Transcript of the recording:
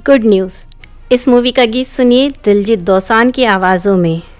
Good news. इस movie का गीत सुनिए दिलजीत दोसांझ की आवाज़ों में।